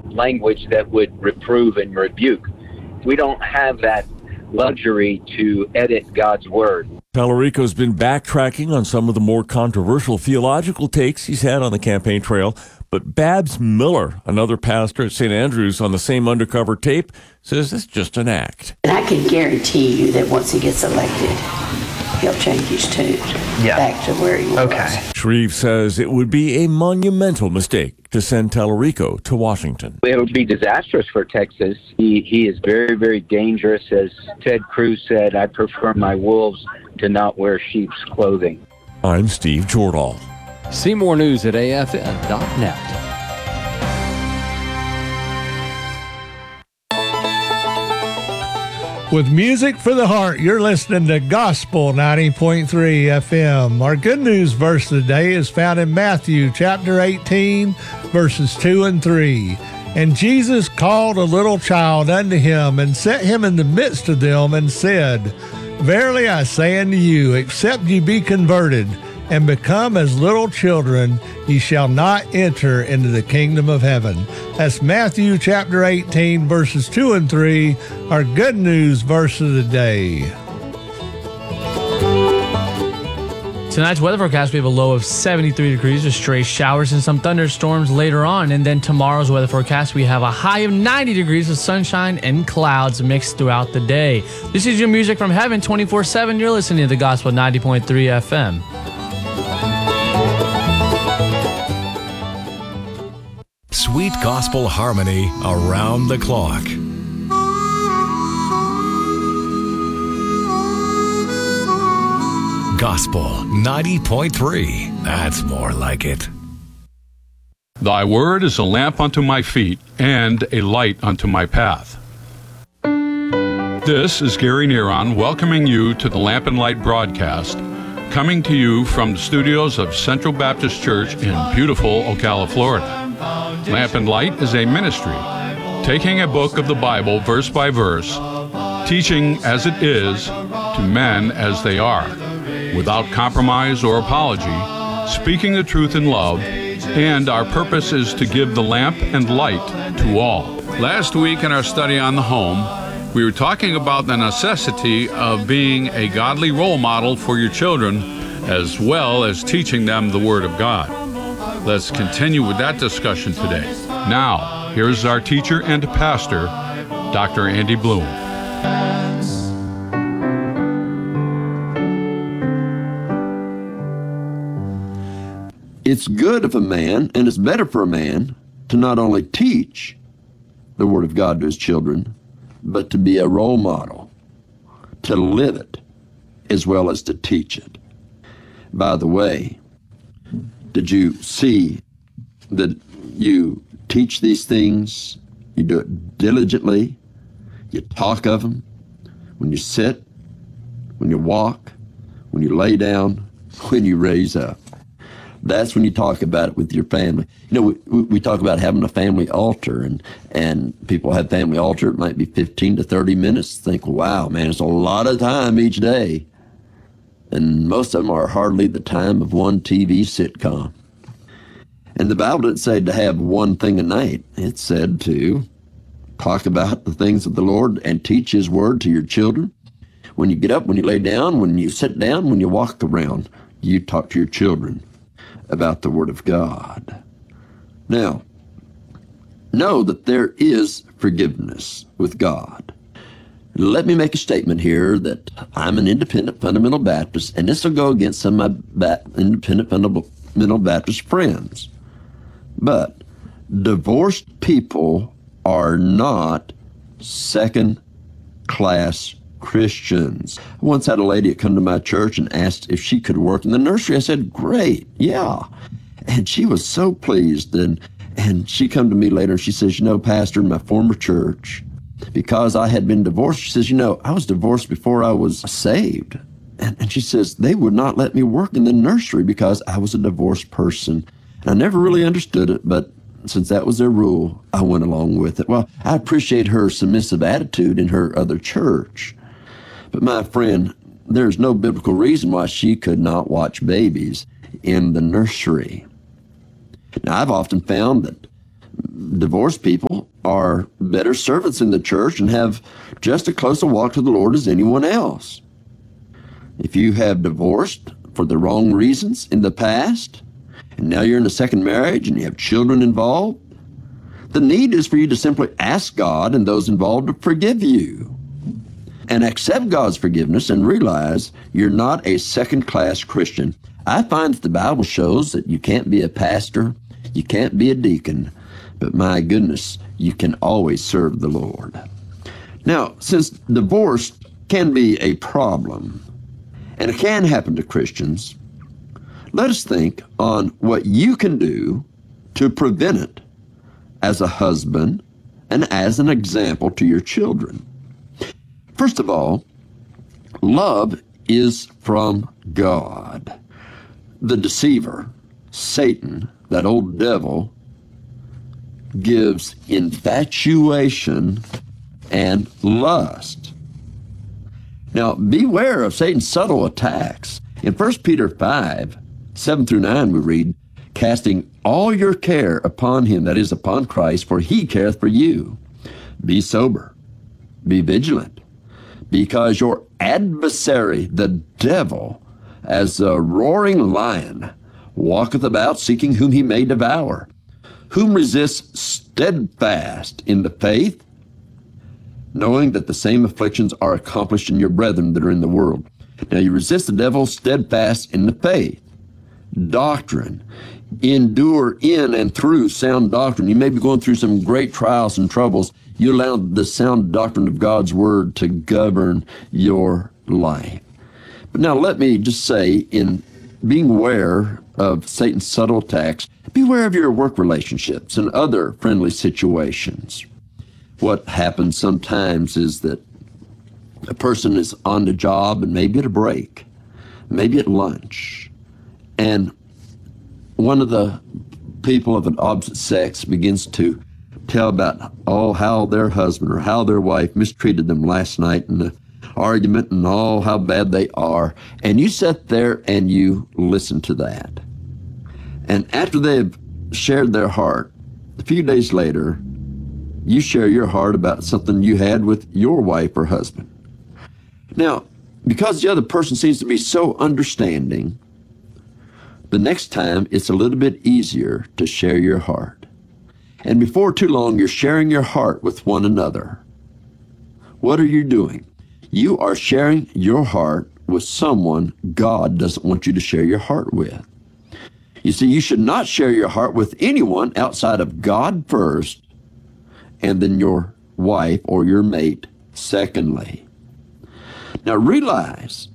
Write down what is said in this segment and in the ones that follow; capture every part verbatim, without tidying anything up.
language that would reprove and rebuke. We don't have that luxury to edit God's word. Tallarico's been backtracking on some of the more controversial theological takes he's had on the campaign trail, but Babs Miller, another pastor at Saint Andrews on the same undercover tape, says it's just an act. And I can guarantee you that once he gets elected, he'll change his tune yeah. back to where he was. Okay. Shreve says it would be a monumental mistake to send Tallarico to Washington. It would be disastrous for Texas. He, he is very, very dangerous. As Ted Cruz said, I prefer my wolves to not wear sheep's clothing. I'm Steve Jordahl. See more news at A F N dot net. With music for the heart, you're listening to Gospel ninety point three F M. Our good news verse of the day is found in Matthew chapter eighteen, verses two and three. And Jesus called a little child unto him, and set him in the midst of them, and said, Verily I say unto you, except ye be converted, and become as little children, ye shall not enter into the kingdom of heaven. That's Matthew chapter eighteen, verses two and three, our good news verse of the day. Tonight's weather forecast, we have a low of seventy-three degrees with stray showers and some thunderstorms later on. And then tomorrow's weather forecast, we have a high of ninety degrees with sunshine and clouds mixed throughout the day. This is your music from heaven twenty-four seven. You're listening to the Gospel ninety point three F M. Sweet gospel harmony around the clock. Gospel ninety point three. That's more like it. Thy word is a lamp unto my feet and a light unto my path. This is Gary Neron welcoming you to the Lamp and Light broadcast, coming to you from the studios of Central Baptist Church in beautiful Ocala, Florida. Lamp and Light is a ministry, taking a book of the Bible verse by verse, teaching as it is to men as they are, without compromise or apology, speaking the truth in love, and our purpose is to give the lamp and light to all. Last week in our study on the home, we were talking about the necessity of being a godly role model for your children, as well as teaching them the Word of God. Let's continue with that discussion today. Now, here's our teacher and pastor, Doctor Andy Bloom. It's good of a man, and it's better for a man, to not only teach the Word of God to his children, but to be a role model, to live it, as well as to teach it. By the way, did you see that you teach these things, you do it diligently, you talk of them, when you sit, when you walk, when you lay down, when you raise up? That's when you talk about it with your family. You know, we, we talk about having a family altar, and, and people have family altar. It might be fifteen to thirty minutes. Think, wow, man, it's a lot of time each day. And most of them are hardly the time of one T V sitcom. And the Bible didn't say to have one thing a night. It said to talk about the things of the Lord and teach His Word to your children. When you get up, when you lay down, when you sit down, when you walk around, you talk to your children about the Word of God. Now, know that there is forgiveness with God. Let me make a statement here that I'm an independent fundamental Baptist, and this will go against some of my ba- independent fundamental Baptist friends. But divorced people are not second-class Christians. I once had a lady that come to my church and asked if she could work in the nursery. I said, great, yeah. And she was so pleased. And, and she come to me later and she says, you know, Pastor, in my former church, because I had been divorced, she says, you know, I was divorced before I was saved. And, and she says, they would not let me work in the nursery because I was a divorced person. And I never really understood it, but since that was their rule, I went along with it. Well, I appreciate her submissive attitude in her other church. But my friend, there's no biblical reason why she could not watch babies in the nursery. Now, I've often found that divorced people are better servants in the church and have just as close a walk to the Lord as anyone else. If you have divorced for the wrong reasons in the past, and now you're in a second marriage and you have children involved, the need is for you to simply ask God and those involved to forgive you and accept God's forgiveness and realize you're not a second-class Christian. I find that the Bible shows that you can't be a pastor, you can't be a deacon, but my goodness, you can always serve the Lord. Now, since divorce can be a problem, and it can happen to Christians, let us think on what you can do to prevent it as a husband and as an example to your children. First of all, love is from God. The deceiver, Satan, that old devil, gives infatuation and lust. Now, beware of Satan's subtle attacks. In First Peter five, seven through nine, we read, casting all your care upon him, that is, upon Christ, for he careth for you. Be sober, be vigilant, because your adversary, the devil, as a roaring lion, walketh about seeking whom he may devour, whom resists steadfast in the faith, knowing that the same afflictions are accomplished in your brethren that are in the world. Now you resist the devil steadfast in the faith. Doctrine. Endure in and through sound doctrine. You may be going through some great trials and troubles. You allow the sound doctrine of God's word to govern your life. But now let me just say, in being aware of Satan's subtle attacks, beware of your work relationships and other friendly situations. What happens sometimes is that a person is on the job and maybe at a break, maybe at lunch, and one of the people of an opposite sex begins to tell about, oh, how their husband or how their wife mistreated them last night in the argument and all how bad they are. And you sit there and you listen to that. And after they've shared their heart, a few days later, you share your heart about something you had with your wife or husband. Now, because the other person seems to be so understanding, the next time it's a little bit easier to share your heart. And before too long, you're sharing your heart with one another. What are you doing? You are sharing your heart with someone God doesn't want you to share your heart with. You see, you should not share your heart with anyone outside of God first, and then your wife or your mate secondly. Now realize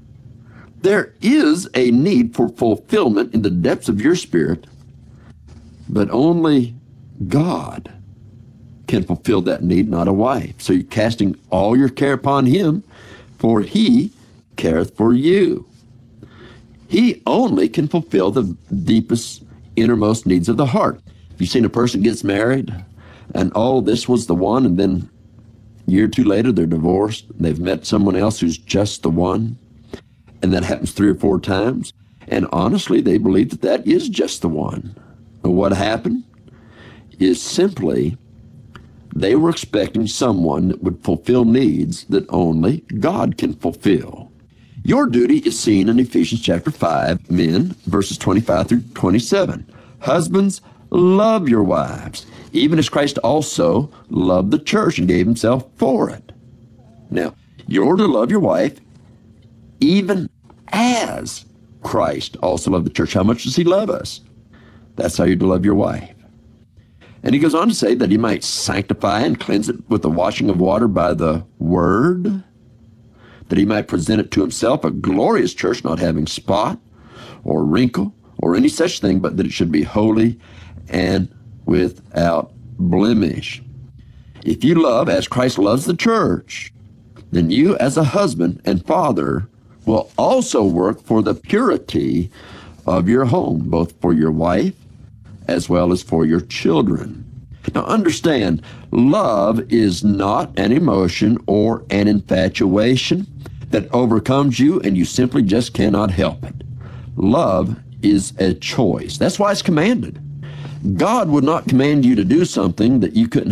there is a need for fulfillment in the depths of your spirit, but only God can fulfill that need, not a wife. So you're casting all your care upon him, for he careth for you. He only can fulfill the deepest, innermost needs of the heart. If you've seen a person gets married, and oh, this was the one, and then a year or two later they're divorced, and they've met someone else who's just the one, and that happens three or four times, and honestly they believe that that is just the one. And what happened is simply they were expecting someone that would fulfill needs that only God can fulfill. Your duty is seen in Ephesians chapter five, men, verses twenty-five through twenty-seven. Husbands, love your wives, even as Christ also loved the church and gave himself for it. Now, you're to love your wife even as Christ also loved the church. How much does he love us? That's how you're to love your wife. And he goes on to say that he might sanctify and cleanse it with the washing of water by the word, that he might present it to himself a glorious church, not having spot or wrinkle or any such thing, but that it should be holy and without blemish. If you love as Christ loves the church, then you as a husband and father will also work for the purity of your home, both for your wife as well as for your children. Now understand, love is not an emotion or an infatuation that overcomes you and you simply just cannot help it. Love is a choice. That's why it's commanded. God would not command you to do something that you couldn't